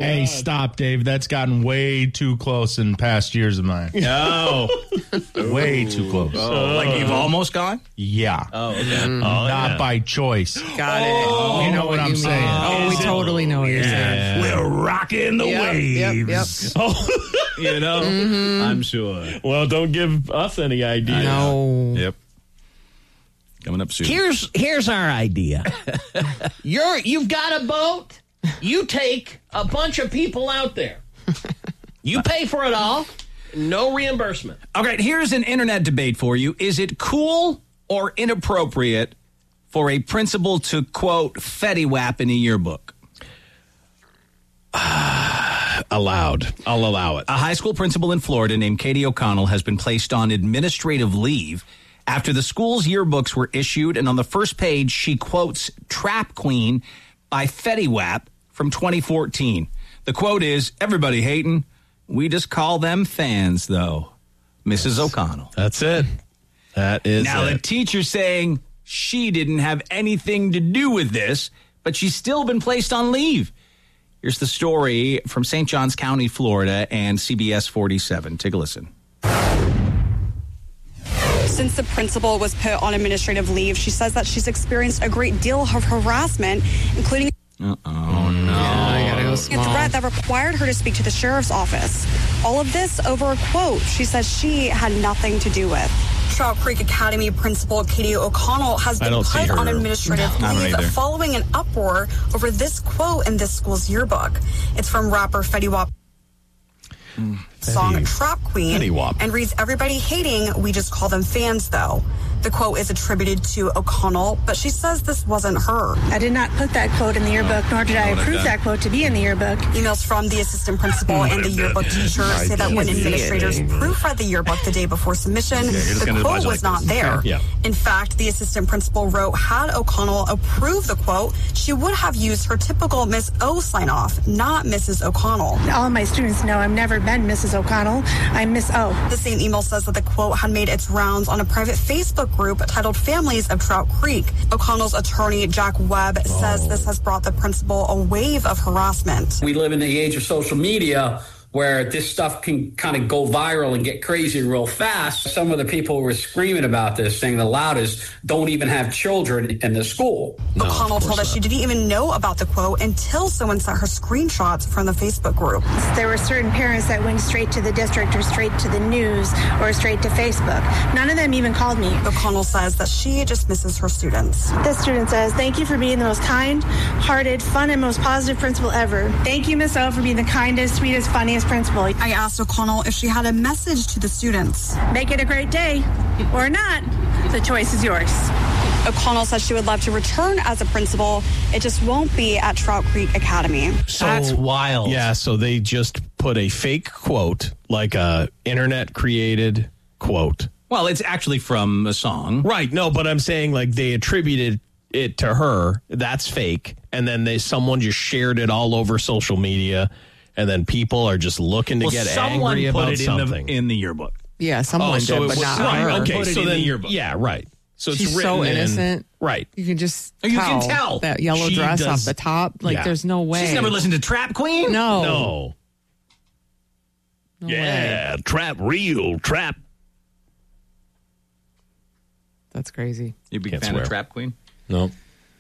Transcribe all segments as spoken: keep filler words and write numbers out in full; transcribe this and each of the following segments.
Hey, stop, Dave. That's gotten way too close in past years of mine. No. Way too close. Oh, like you've almost gone? Yeah. Oh, okay. Mm, oh, not yeah. by choice. Got it. Oh, you know what, what I'm you saying. Oh, we totally know what you're yeah. saying. We're rocking the yep, waves. Yep, yep. Oh, you know, mm-hmm. I'm sure. Well, don't give us any ideas. No. Yep. Coming up soon. Here's here's our idea. You're you've got a boat. You take a bunch of people out there. You pay for it all. No reimbursement. Okay, here's an internet debate for you. Is it cool or inappropriate for a principal to quote Fetty Wap in a yearbook? Allowed. I'll allow it. A high school principal in Florida named Katie O'Connell has been placed on administrative leave after the school's yearbooks were issued, and on the first page, she quotes Trap Queen by Fetty Wap from twenty fourteen. The quote is, "Everybody hating. We just call them fans, though." Missus O'Connell. That's it. That is now, it. the teacher's saying she didn't have anything to do with this, but she's still been placed on leave. Here's the story from Saint Johns County, Florida, and C B S forty-seven. Take a listen. Since the principal was put on administrative leave, she says that she's experienced a great deal of harassment, including Uh-oh, no. Yeah, I gotta go a small. threat that required her to speak to the sheriff's office. All of this over a quote she says she had nothing to do with. Trout Creek Academy principal Katie O'Connell has been put on administrative No, leave following an uproar over this quote in this school's yearbook. It's from rapper Fetty Wap. Mm, song Fetty, Trap Queen Fetty Wap. And reads, "Everybody hating, we just call them fans," though. The quote is attributed to O'Connell, but she says this wasn't her. I did not put that quote in the yearbook, nor did I approve that quote to be in the yearbook. Emails from the assistant principal and the yearbook teacher say that when administrators proofread the yearbook the day before submission, the quote was not there. Yeah. In fact, the assistant principal wrote, had O'Connell approved the quote, she would have used her typical Miss O sign-off, not Missus O'Connell. All of my students know I've never been Missus O'Connell. I'm Miss O. The same email says that the quote had made its rounds on a private Facebook group titled Families of Trout Creek. O'Connell's attorney, Jack Webb, oh. says this has brought the principal a wave of harassment. We live in the age of social media where this stuff can kind of go viral and get crazy real fast. Some of the people who were screaming about this, saying the loudest, don't even have children in the school. No, O'Connell told us she didn't even know about the quote until someone sent her screenshots from the Facebook group. There were certain parents that went straight to the district or straight to the news or straight to Facebook. None of them even called me. O'Connell says that she just misses her students. This student says, "Thank you for being the most kind-hearted, fun, and most positive principal ever. Thank you, Miss O, for being the kindest, sweetest, funniest principal." I asked O'Connell if she had a message to the students. Make it a great day, or not. The choice is yours. O'Connell says she would love to return as a principal. It just won't be at Trout Creek Academy. So, That's wild. Yeah, so they just put a fake quote, like a internet-created quote. Well, it's actually from a song. Right, no, but I'm saying like they attributed it to her. That's fake. And then they someone just shared it all over social media. And then people are just looking to well, get someone angry put about it in something. The, in the yearbook. Yeah, someone oh, so did, it but was, not right, her. okay, Put it so in then, the yearbook. Yeah, right. So She's it's written so in, innocent. Right. You can just oh, you tell can tell. that yellow She dress does, off the top. Like, yeah. there's no way. She's never listened to Trap Queen? No. No. No yeah, way. trap real, trap. That's crazy. You a big Can't fan swear. of Trap Queen? No.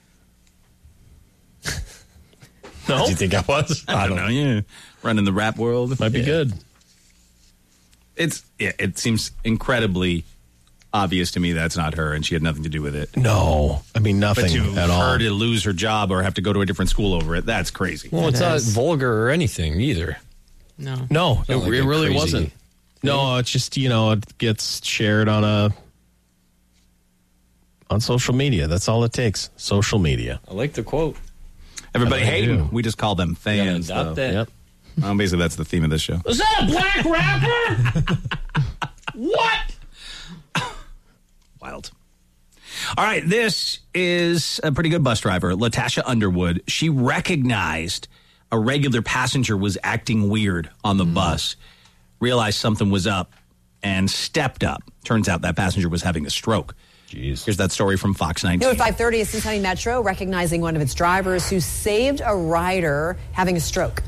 No? Do you think I was? I, I don't know. Yeah, running the rap world might be yeah. good. It's yeah, it seems incredibly obvious to me that's not her, and she had nothing to do with it. No, I mean nothing but to at all. Her to lose her job or have to go to a different school over it, that's crazy. Well, it's not vulgar or anything either. No, no, it, like it really crazy wasn't. Thing. No, it's just you know it gets shared on a on social media. That's all it takes. Social media. I like the quote. Everybody Like hating. We just call them fans. Adopt that. Yep. Well, basically, that's the theme of this show. Was that a black rapper? What? Wild. All right, this is a pretty good bus driver, Latasha Underwood. She recognized a regular passenger was acting weird on the mm. bus, realized something was up, and stepped up. Turns out that passenger was having a stroke. Jeez. Here's that story from Fox nineteen. New at five thirty, Cincinnati Metro recognizing one of its drivers who saved a rider having a stroke.